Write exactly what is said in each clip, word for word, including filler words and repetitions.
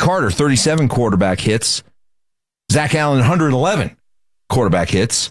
Carter, thirty-seven quarterback hits. Zach Allen, one hundred eleven quarterback hits.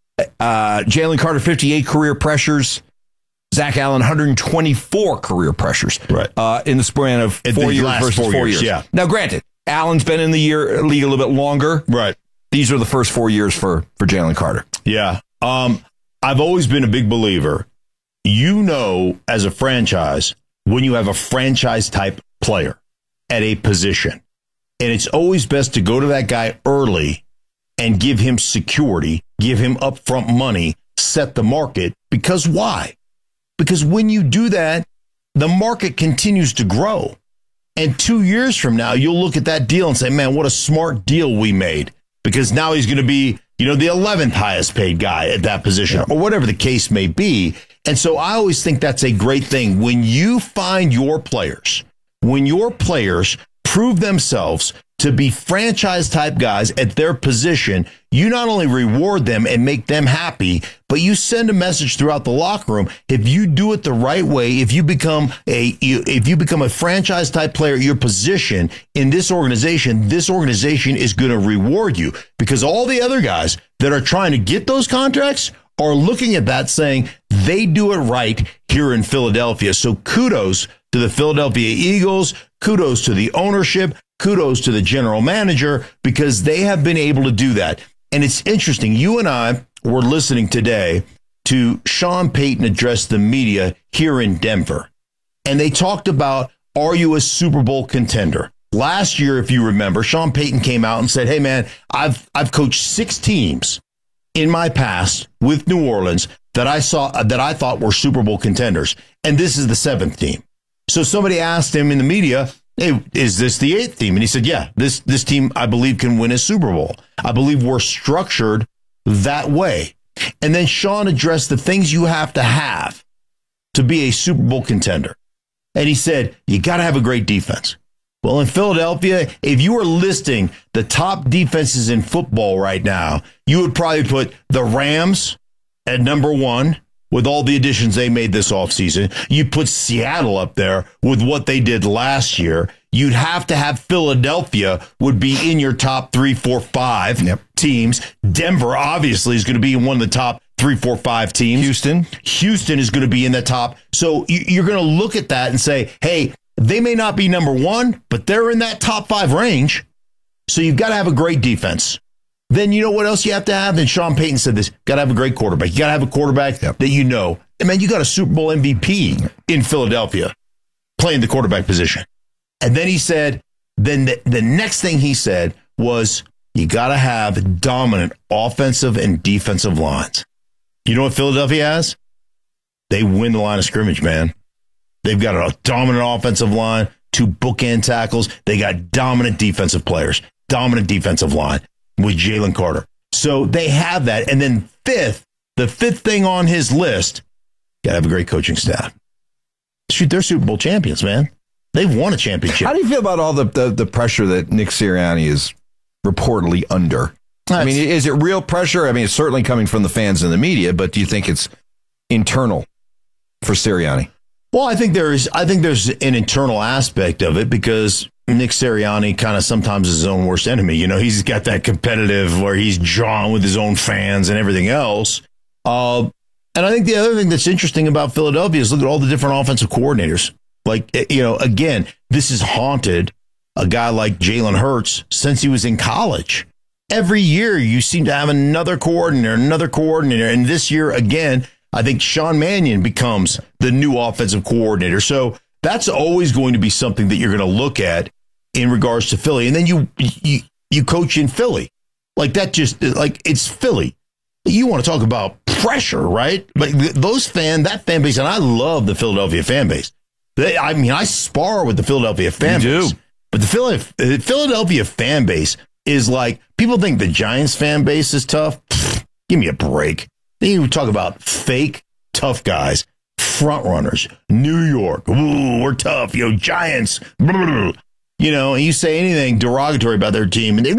Uh, Jalen Carter, fifty-eight career pressures. Zach Allen, one hundred twenty-four career pressures. Right. Uh, in the span of At four the years last versus four four years, years. yeah. Now, granted, Allen's been in the year league a little bit longer. Right. These are the first four years for, for Jalen Carter. Yeah. Um, I've always been a big believer. You know, as a franchise, when you have a franchise-type player at a position, and it's always best to go to that guy early and give him security, give him upfront money, set the market. Because why? Because when you do that, the market continues to grow. And two years from now, you'll look at that deal and say, man, what a smart deal we made. Because now he's going to be, you know, the eleventh highest paid guy at that position, or whatever the case may be. And so I always think that's a great thing. When you find your players, when your players prove themselves to be franchise-type guys at their position, you not only reward them and make them happy, but you send a message throughout the locker room. If you do it the right way, if you become a if you become a franchise-type player at your position in this organization, this organization is going to reward you, because all the other guys that are trying to get those contracts are looking at that saying they do it right here in Philadelphia. So kudos to the Philadelphia Eagles. Kudos to the ownership. Kudos to the general manager, because they have been able to do that. And it's interesting. You and I were listening today to Sean Payton address the media here in Denver. And they talked about, are you a Super Bowl contender? Last year, if you remember, Sean Payton came out and said, hey, man, I've I've coached six teams in my past with New Orleans that I saw that I thought were Super Bowl contenders. And this is the seventh team. So somebody asked him in the media, hey, is this the eighth team? And he said, yeah, this this team, I believe, can win a Super Bowl. I believe we're structured that way. And then Sean addressed the things you have to have to be a Super Bowl contender. And he said, you got to have a great defense. Well, in Philadelphia, if you were listing the top defenses in football right now, you would probably put the Rams at number one with all the additions they made this offseason. You put Seattle up there with what they did last year. You'd have to have Philadelphia would be in your top three, four, five yep. teams. Denver, obviously, is going to be in one of the top three, four, five teams. Houston. Houston is going to be in the top. So you're going to look at that and say, hey, they may not be number one, but they're in that top five range. So you've got to have a great defense. Then you know what else you have to have? Then Sean Payton said this, got to have a great quarterback. You got to have a quarterback yep. that you know. And man, you got a Super Bowl M V P in Philadelphia playing the quarterback position. And then he said, then the, the next thing he said was, you got to have dominant offensive and defensive lines. You know what Philadelphia has? They win the line of scrimmage, man. They've got a dominant offensive line, two bookend tackles. They got dominant defensive players, dominant defensive line with Jalen Carter. So they have that. And then fifth, the fifth thing on his list, got to have a great coaching staff. Shoot, they're Super Bowl champions, man. They've won a championship. How do you feel about all the, the, the pressure that Nick Sirianni is reportedly under? That's, I mean, is it real pressure? I mean, it's certainly coming from the fans and the media, but do you think it's internal for Sirianni? Well, I think there is. I think there's an internal aspect of it, because Nick Sirianni kind of sometimes is his own worst enemy. You know, he's got that competitive where he's drawn with his own fans and everything else. Uh, and I think the other thing that's interesting about Philadelphia is look at all the different offensive coordinators. Like, you know, again, this has haunted a guy like Jalen Hurts since he was in college. Every year you seem to have another coordinator, another coordinator. And this year, again, I think Sean Mannion becomes the new offensive coordinator. So that's always going to be something that you're going to look at in regards to Philly. And then you, you, you coach in Philly. Like that just like it's Philly. You want to talk about pressure, right? Like those fan, that fan base, and I love the Philadelphia fan base. They, I mean, I spar with the Philadelphia fan you base. Do. But the Philadelphia, the Philadelphia fan base is like, people think the Giants fan base is tough. Pfft, give me a break. You talk about fake tough guys, front runners, New York. Ooh, we're tough. You know, Giants. Blah, you know, and you say anything derogatory about their team, and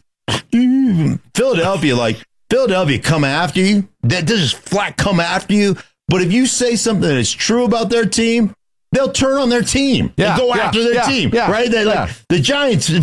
they, Philadelphia, like Philadelphia, come after you. That just flat come after you. But if you say something that's true about their team, they'll turn on their team yeah, and go yeah, after their yeah, team, yeah, right? They like yeah. the Giants.